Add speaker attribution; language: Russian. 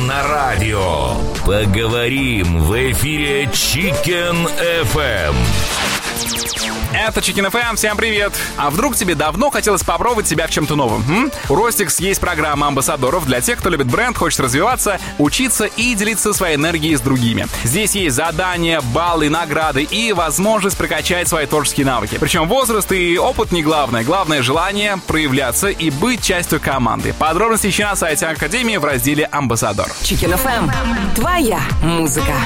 Speaker 1: на радио. Поговорим в эфире Chicken FM.
Speaker 2: Это Chicken FM, всем привет! А вдруг тебе давно хотелось попробовать себя в чем-то новом? У Rostix есть программа амбассадоров для тех, кто любит бренд, хочет развиваться, учиться и делиться своей энергией с другими. Здесь есть задания, баллы, награды и возможность прокачать свои творческие навыки. Причем возраст и опыт не главное. Главное желание проявляться и быть частью команды. Подробности ищи на сайте Академии в разделе «Амбассадор».
Speaker 3: Chicken FM. Твоя музыка.